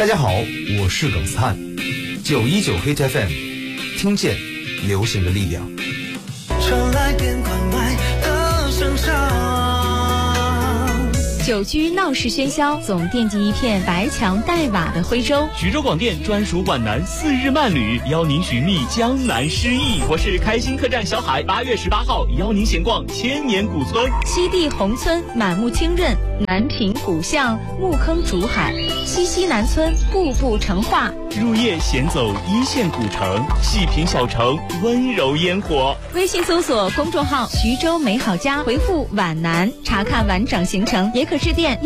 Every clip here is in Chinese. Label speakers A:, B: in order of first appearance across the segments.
A: 大家好，我是耿斯坦，919 Hit FM， 听见流行的力量。
B: 传来电话外的声响，
C: 久居闹市喧嚣，总惦记一片白墙带瓦的徽州。
D: 徐州广电专属皖南4日慢旅，邀您寻觅江南诗意。我是开心客栈小海，8月18号邀您闲逛千年古村。
C: 西递宏村满目清润，南平古巷木坑竹海，西南村步步成画。
D: 入夜闲走一线古城，细品小城温柔烟火。
C: 微信搜索公众号徐州美好家，回复皖南查看完整行程，也可致电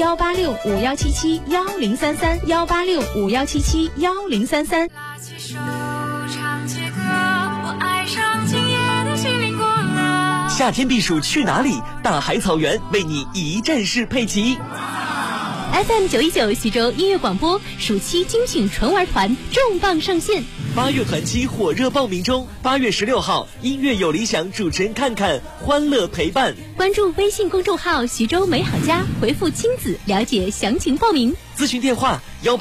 C: 18651771033，18651771033。
E: 拉起手唱起歌，我爱上今夜的心灵过了。
F: 夏天避暑去哪里？大海草原为你一站式配齐。
G: FM 919徐州音乐广播暑期精品纯玩团重磅上线
F: ，8月团期火热报名中，8月16号音乐有理想主持人看看欢乐陪伴。
G: 关注微信公众号徐州美好家，回复亲子了解详情报名。
F: 咨询电话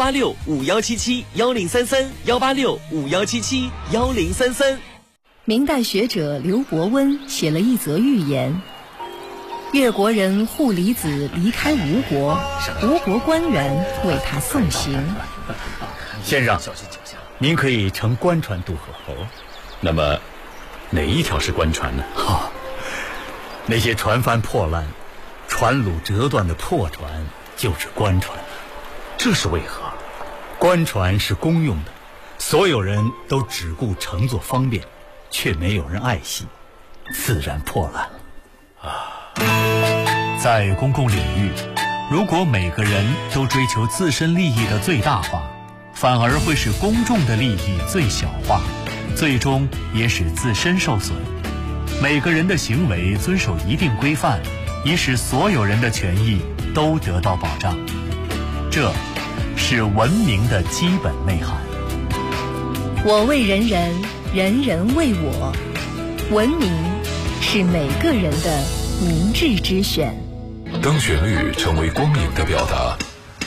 F: 18651771033，18651771033。
H: 明代学者刘伯温写了一则寓言：越国人护离子离开吴国，吴国官员为他送行。
I: 先生，您可以乘官船渡河。那么哪一条是官船呢？那些船帆破烂、船橹折断的破船就是官船。这是为何？官船是公用的，所有人都只顾乘坐方便，却没有人爱惜，自然破烂了。
J: 在公共领域，如果每个人都追求自身利益的最大化，反而会使公众的利益最小化，最终也使自身受损。每个人的行为遵守一定规范，以使所有人的权益都得到保障。这是文明的基本内涵。
H: 我为人人，人人为我。文明是每个人的明智之选。
K: 当旋律成为光影的表达，